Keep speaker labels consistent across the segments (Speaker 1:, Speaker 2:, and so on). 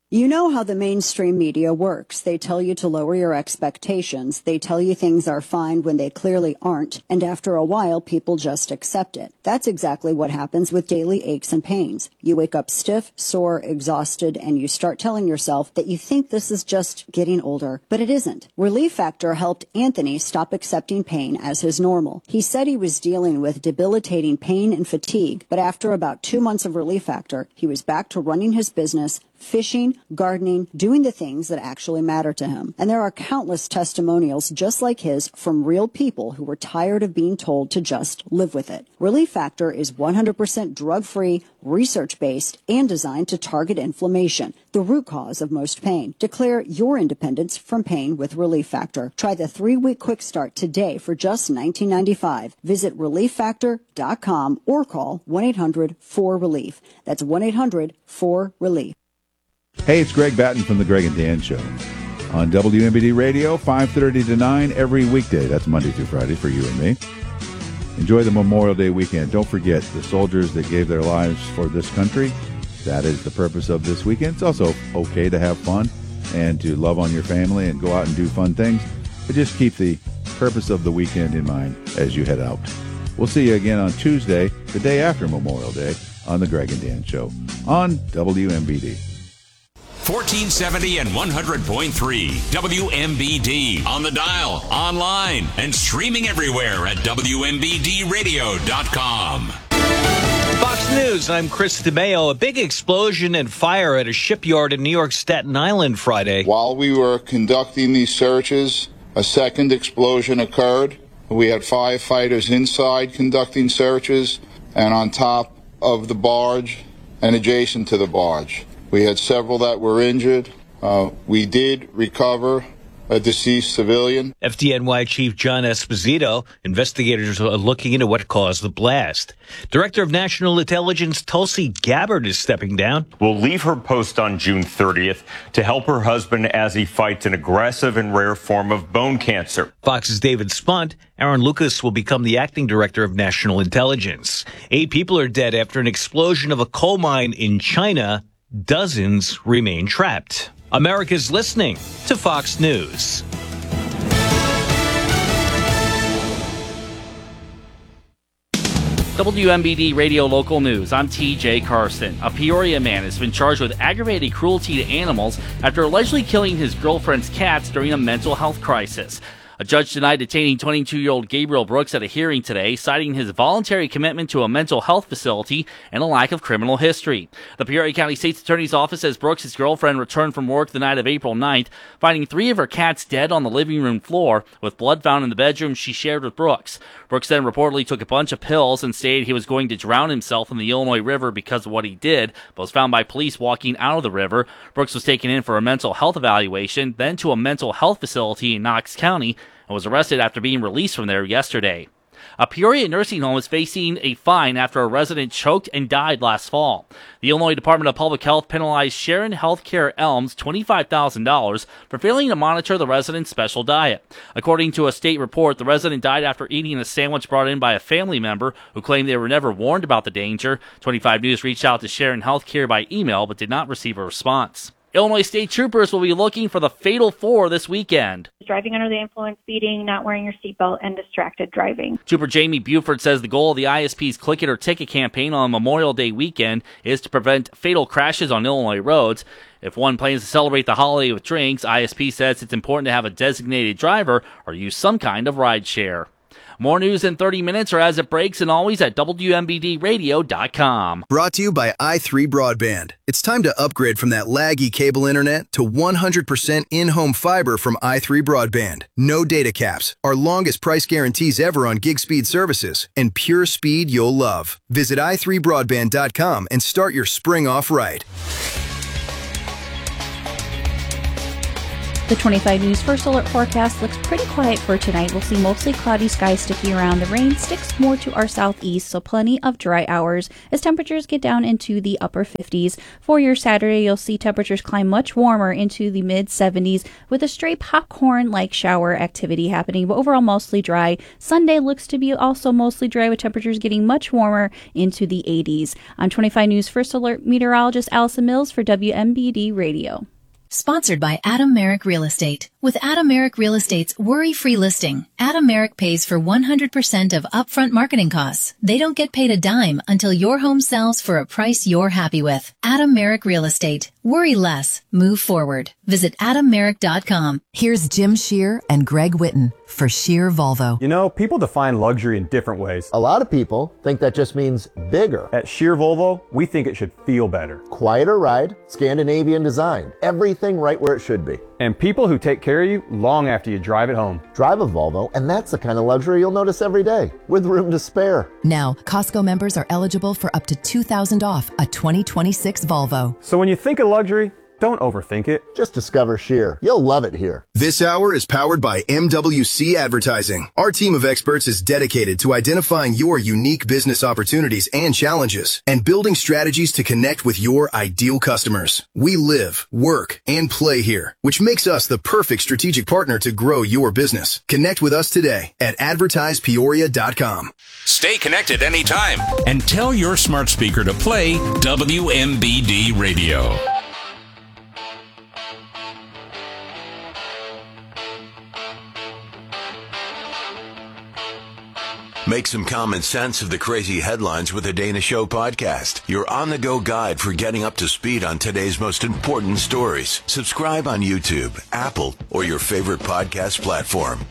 Speaker 1: You know how the mainstream media works. They tell you to lower your expectations. They tell you things are fine when they clearly aren't. And after a while, people just accept it. That's exactly what happens with daily aches and pains. You wake up stiff, sore, exhausted, and you start telling yourself that you think this is just getting older. But it isn't. Relief Factor helped Anthony stop accepting pain as his normal. He said he was dealing with debilitating pain and fatigue, but after about 2 months of Relief Factor, he was back to running his business, fishing, gardening, doing the things that actually matter to him. And there are countless testimonials just like his from real people who were tired of being told to just live with it. Relief Factor is 100% drug-free, research-based, and designed to target inflammation, the root cause of most pain. Declare your independence from pain with Relief Factor. Try the 3-week quick start today for just $19.95. Visit ReliefFactor.com or call 1-800-4RELIEF. That's 1-800-4RELIEF.
Speaker 2: Hey, it's Greg Batten from The Greg and Dan Show on WMBD Radio, 5:30 to 9 every weekday. That's Monday through Friday for you and me. Enjoy the Memorial Day weekend. Don't forget the soldiers that gave their lives for this country. That is the purpose of this weekend. It's also okay to have fun and to love on your family and go out and do fun things. But just keep the purpose of the weekend in mind as you head out. We'll see you again on Tuesday, the day after Memorial Day, on The Greg and Dan Show on WMBD.
Speaker 3: 1470 and 100.3 WMBD on the dial, online, and streaming everywhere at WMBDradio.com.
Speaker 4: Fox News, I'm Chris DeMeo. A big explosion and fire at a shipyard in New York's Staten Island Friday.
Speaker 5: While we were conducting these searches, a second explosion occurred. We had firefighters inside conducting searches and on top of the barge and adjacent to the barge. We had several that were injured. We did recover a deceased civilian.
Speaker 4: FDNY Chief John Esposito, investigators are looking into what caused the blast. Director of National Intelligence Tulsi Gabbard is stepping down.
Speaker 6: Will leave her post on June 30th to help her husband as he fights an aggressive and rare form of bone cancer.
Speaker 4: Fox's David Spunt. Aaron Lucas will become the acting director of National Intelligence. 8 people are dead after an explosion of a coal mine in China. Dozens remain trapped. America's listening to Fox News.
Speaker 7: WMBD Radio Local News. I'm TJ Carson. A Peoria man has been charged with aggravated cruelty to animals after allegedly killing his girlfriend's cats during a mental health crisis. A judge denied detaining 22-year-old Gabriel Brooks at a hearing today, citing his voluntary commitment to a mental health facility and a lack of criminal history. The Peoria County State's Attorney's Office says Brooks' girlfriend returned from work the night of April 9th, finding 3 of her cats dead on the living room floor, with blood found in the bedroom she shared with Brooks. Brooks then reportedly took a bunch of pills and stated he was going to drown himself in the Illinois River because of what he did, but was found by police walking out of the river. Brooks was taken in for a mental health evaluation, then to a mental health facility in Knox County, and was arrested after being released from there yesterday. A Peoria nursing home is facing a fine after a resident choked and died last fall. The Illinois Department of Public Health penalized Sharon Healthcare Elms $25,000 for failing to monitor the resident's special diet. According to a state report, the resident died after eating a sandwich brought in by a family member who claimed they were never warned about the danger. 25 News reached out to Sharon Healthcare by email but did not receive a response. Illinois State Troopers will be looking for the Fatal 4 this weekend.
Speaker 8: Driving under the influence, speeding, not wearing your seatbelt, and distracted driving.
Speaker 7: Trooper Jamie Buford says the goal of the ISP's Click It or Ticket campaign on Memorial Day weekend is to prevent fatal crashes on Illinois roads. If one plans to celebrate the holiday with drinks, ISP says it's important to have a designated driver or use some kind of ride share. More news in 30 minutes or as it breaks, and always at WMBDradio.com.
Speaker 9: Brought to you by i3 Broadband. It's time to upgrade from that laggy cable internet to 100% in-home fiber from i3 Broadband. No data caps, our longest price guarantees ever on gig speed services, and pure speed you'll love. Visit i3broadband.com and start your spring off right.
Speaker 10: The 25 News First Alert forecast looks pretty quiet for tonight. We'll see mostly cloudy skies sticking around. The rain sticks more to our southeast, so plenty of dry hours as temperatures get down into the upper 50s. For your Saturday, you'll see temperatures climb much warmer into the mid-70s with a stray popcorn-like shower activity happening, but overall mostly dry. Sunday looks to be also mostly dry with temperatures getting much warmer into the 80s. I'm 25 News First Alert meteorologist Allison Mills for WMBD Radio.
Speaker 11: Sponsored by Adam Merrick Real Estate. With Adam Merrick Real Estate's worry-free listing, Adam Merrick pays for 100% of upfront marketing costs. They don't get paid a dime until your home sells for a price you're happy with. Adam Merrick Real Estate. Worry less. Move forward. Visit AdamMerrick.com.
Speaker 12: Here's Jim Shear and Greg Witten for Shear Volvo.
Speaker 13: You know, people define luxury in different ways.
Speaker 14: A lot of people think that just means bigger.
Speaker 13: At Shear Volvo, we think it should feel better.
Speaker 14: Quieter ride, Scandinavian design. Everything right where it should be.
Speaker 13: And people who take care of you long after you drive it home.
Speaker 14: Drive a Volvo, and that's the kind of luxury you'll notice every day, with room to spare.
Speaker 12: Now, Costco members are eligible for up to $2,000 off a 2026 Volvo.
Speaker 13: So when you think of luxury, don't overthink it.
Speaker 14: Just discover Shear. You'll love it here.
Speaker 9: This hour is powered by MWC Advertising. Our team of experts is dedicated to identifying your unique business opportunities and challenges and building strategies to connect with your ideal customers. We live, work, and play here, which makes us the perfect strategic partner to grow your business. Connect with us today at advertisepeoria.com.
Speaker 3: Stay connected anytime and tell your smart speaker to play WMBD Radio.
Speaker 15: Make some common sense of the crazy headlines with the Dana Show podcast. Your on-the-go guide for getting up to speed on today's most important stories. Subscribe on YouTube, Apple, or your favorite podcast platform.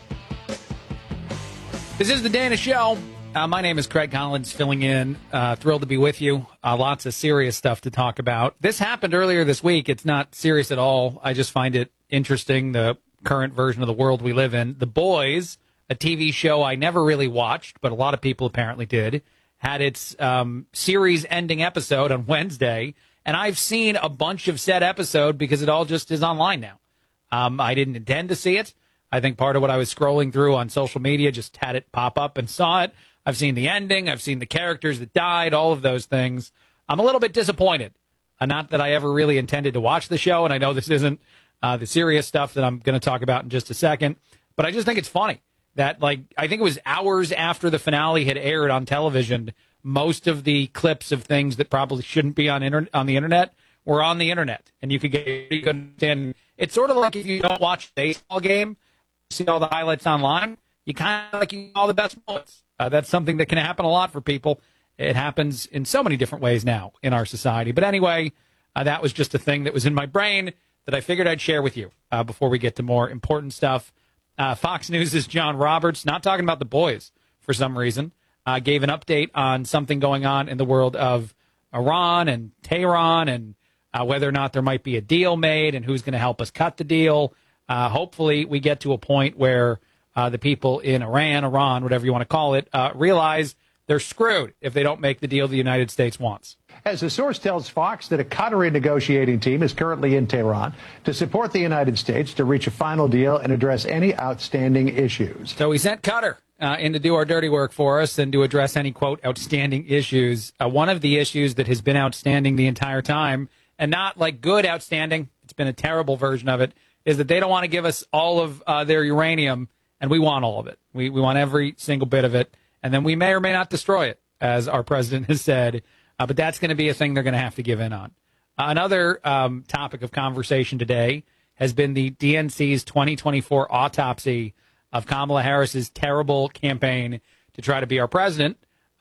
Speaker 16: This is the Dana Show. My name is Craig Collins, filling in. Thrilled to be with you. Lots of serious stuff to talk about. This happened earlier this week. It's not serious at all. I just find it interesting, the current version of the world we live in. The Boys, a TV show I never really watched, but a lot of people apparently did, had its series-ending episode on Wednesday, and I've seen a bunch of said episode because it all just is online now. I didn't intend to see it. I think part of what I was scrolling through on social media just had it pop up and saw it. I've seen the ending. I've seen the characters that died, all of those things. I'm a little bit disappointed. Not that I ever really intended to watch the show, and I know this isn't the serious stuff that I'm going to talk about in just a second, but I just think it's funny that, like, I think it was hours after the finale had aired on television, most of the clips of things that probably shouldn't be on the internet were on the internet, and you could understand. It's sort of like if you don't watch a baseball game, see all the highlights online, you kind of like all the best moments. That's something that can happen a lot for people. It happens in so many different ways now in our society. But anyway, that was just a thing that was in my brain that I figured I'd share with you before we get to more important stuff. Fox News' John Roberts, not talking about The Boys for some reason, gave an update on something going on in the world of Iran and Tehran and whether or not there might be a deal made and who's going to help us cut the deal. Hopefully we get to a point where the people in Iran, whatever you want to call it, realize they're screwed if they don't make the deal the United States wants.
Speaker 17: As a source tells Fox that a Qatari negotiating team is currently in Tehran to support the United States to reach a final deal and address any outstanding issues.
Speaker 16: So we sent Qatar in to do our dirty work for us and to address any, quote, outstanding issues. One of the issues that has been outstanding the entire time, and not like good outstanding, it's been a terrible version of it, is that they don't want to give us all of their uranium, and we want all of it. We want every single bit of it, and then we may or may not destroy it, as our president has said. But that's going to be a thing they're going to have to give in on. Another topic of conversation today has been the DNC's 2024 autopsy of Kamala Harris's terrible campaign to try to be our president.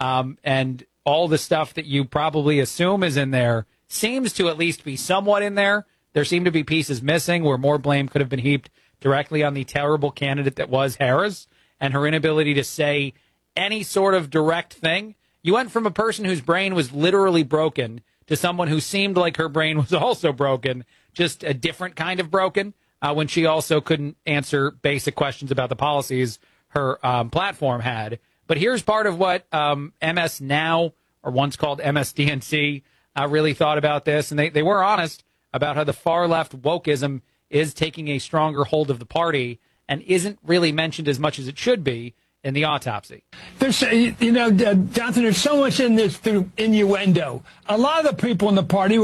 Speaker 16: And all the stuff that you probably assume is in there seems to at least be somewhat in there. There seem to be pieces missing where more blame could have been heaped directly on the terrible candidate that was Harris and her inability to say any sort of direct thing. You went from a person whose brain was literally broken to someone who seemed like her brain was also broken, just a different kind of broken, when she also couldn't answer basic questions about the policies her platform had. But here's part of what MS Now, or once called MSDNC, really thought about this. And they were honest about how the far left wokeism is taking a stronger hold of the party and isn't really mentioned as much as it should be in the autopsy.
Speaker 18: There's, Jonathan, there's so much in this through innuendo. A lot of the people in the party